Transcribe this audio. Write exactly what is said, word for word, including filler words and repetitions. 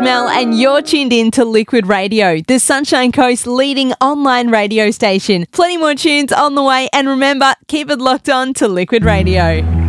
is Mel and you're tuned in to Liquid Radio, the Sunshine Coast's leading online radio station. Plenty more tunes on the way and remember, keep it locked on to Liquid Radio.